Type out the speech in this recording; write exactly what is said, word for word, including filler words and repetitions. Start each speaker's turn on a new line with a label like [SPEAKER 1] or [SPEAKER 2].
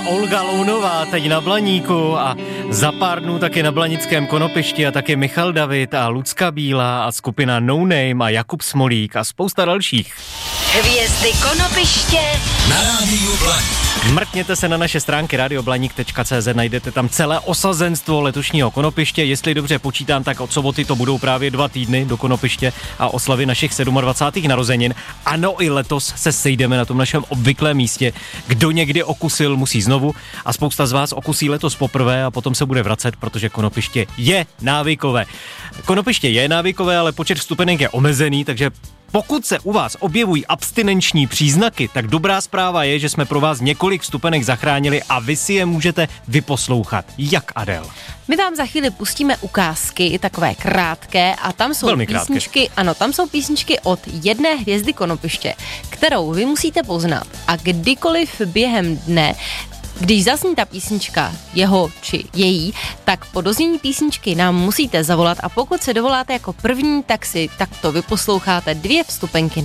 [SPEAKER 1] Olga Lounová teď na Blaníku a za pár dnů taky na Blanickém Konopišti a taky Michal David a Lucka Bílá a skupina No Name a Jakub Smolík a spousta dalších.
[SPEAKER 2] Hvězdy Konopiště
[SPEAKER 3] na Rádiu Blaník.
[SPEAKER 1] Mrkněte se na naše stránky radio blaník tečka cé zet, najdete tam celé osazenstvo letošního Konopiště. Jestli dobře počítám, tak od soboty to budou právě dva týdny do Konopiště a oslavy našich dvacátých sedmých narozenin. Ano, i letos se sejdeme na tom našem obvyklém místě. Kdo někdy okusil, musí znovu a spousta z vás okusí letos poprvé a potom se bude vracet, protože Konopiště je návykové. Konopiště je návykové, ale počet vstupenek je omezený, takže pokud se u vás objevují abstinenční příznaky, tak dobrá zpráva je, že jsme pro vás několik vstupenek zachránili a vy si je můžete vyposlouchat. Jak, Adel?
[SPEAKER 4] My vám za chvíli pustíme ukázky, takové krátké, a tam jsou
[SPEAKER 1] Velmi
[SPEAKER 4] písničky,
[SPEAKER 1] krátké.
[SPEAKER 4] ano, tam jsou písničky od jedné hvězdy Konopiště, kterou vy musíte poznat a kdykoliv během dne, když zazní ta písnička, jeho či její, tak po doznění písničky nám musíte zavolat a pokud se dovoláte jako první, tak si takto vyposloucháte dvě vstupenky